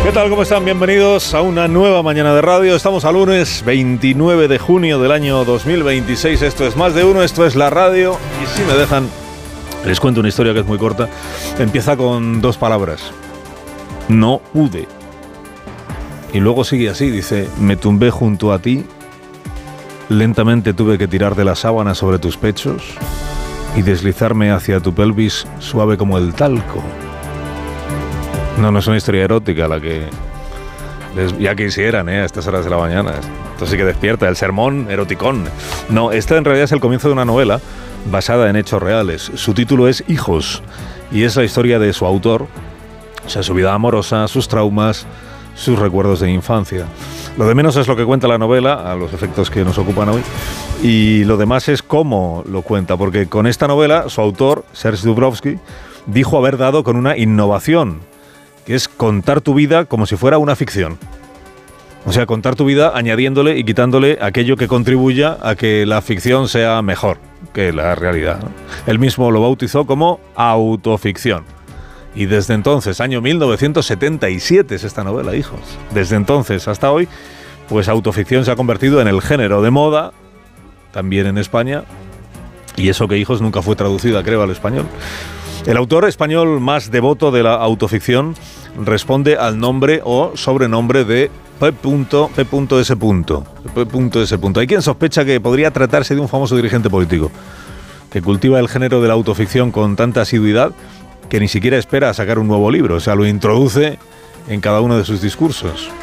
¿Qué tal? ¿Cómo están? Bienvenidos a una nueva mañana de radio. Estamos a lunes 29 de junio del año 2026. Esto es Más de Uno, esto es la radio. Y si me dejan, les cuento una historia que es muy corta. Empieza con dos palabras. No pude. Y luego sigue así, dice: me tumbé junto a ti. Lentamente tuve que tirar de la sábana sobre tus pechos y deslizarme hacia tu pelvis suave como el talco. No es una historia erótica la que ya quisieran, a estas horas de la mañana. Esto sí que despierta, el sermón eroticón. No, esta en realidad es el comienzo de una novela basada en hechos reales. Su título es Hijos y es la historia de su autor, o sea, su vida amorosa, sus traumas, sus recuerdos de infancia. Lo de menos es lo que cuenta la novela, a los efectos que nos ocupan hoy, y lo demás es cómo lo cuenta, porque con esta novela su autor, Serge Dubrovsky, dijo haber dado con una innovación, que es contar tu vida como si fuera una ficción. O sea, contar tu vida añadiéndole y quitándole aquello que contribuya a que la ficción sea mejor que la realidad, ¿no? Él mismo lo bautizó como autoficción. Y desde entonces, año 1977 es esta novela, hijos. Desde entonces hasta hoy, pues autoficción se ha convertido en el género de moda, también en España, y eso que Hijos nunca fue traducida, creo, al español. El autor español más devoto de la autoficción responde al nombre o sobrenombre de P.S. Hay quien sospecha que podría tratarse de un famoso dirigente político que cultiva el género de la autoficción con tanta asiduidad que ni siquiera espera a sacar un nuevo libro, o sea, lo introduce en cada uno de sus discursos.